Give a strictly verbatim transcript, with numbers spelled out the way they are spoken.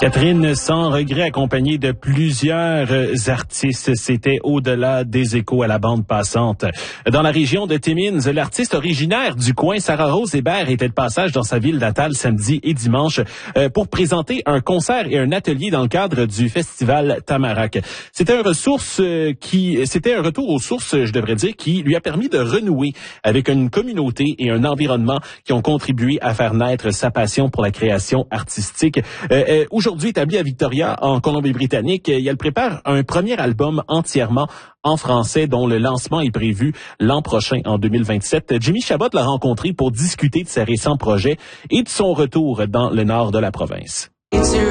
Catherine, sans regret, accompagnée de plusieurs artistes, c'était au-delà des échos à la bande passante. Dans la région de Timmins, l'artiste originaire du coin, Sarah-Rose Hébert, était de passage dans sa ville natale samedi et dimanche euh, pour présenter un concert et un atelier dans le cadre du festival Tamarack. C'était un ressource euh, qui, c'était un retour aux sources, je devrais dire, qui lui a permis de renouer avec une communauté et un environnement qui ont contribué à faire naître sa passion pour la création artistique. Euh, euh, Aujourd'hui établi à Victoria, en Colombie-Britannique, elle prépare un premier album entièrement en français dont le lancement est prévu l'an prochain, en deux mille vingt-sept. Jimmy Chabot l'a rencontré pour discuter de ses récents projets et de son retour dans le nord de la province.